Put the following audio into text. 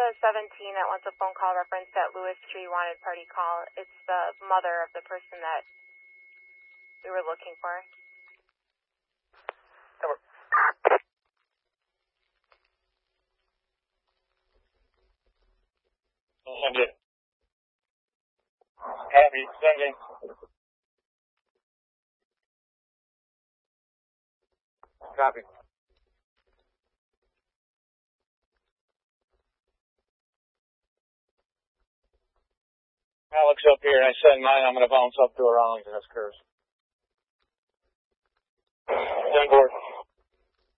17 that wants a phone call reference at Lewis Tree wanted party call. It's the mother of the person that we were looking for. Over. Send it. Happy sending. Copy. Alex up here. I send mine. I'm going to bounce up to Arlington. That's Curtis. Send board.